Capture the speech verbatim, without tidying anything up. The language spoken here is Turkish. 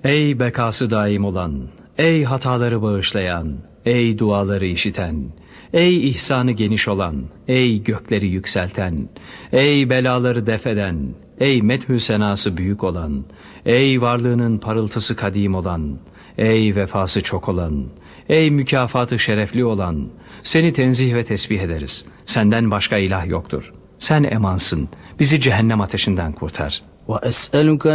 Ey bekası daim olan, ey hataları bağışlayan, ey duaları işiten, ey ihsanı geniş olan, ey gökleri yükselten, ey belaları defeden, ey methü senası büyük olan, ey varlığının parıltısı kadim olan, ey vefası çok olan, ey mükafatı şerefli olan, seni tenzih ve tesbih ederiz. Senden başka ilah yoktur. Sen emansın. Bizi cehennem ateşinden kurtar. وأسألك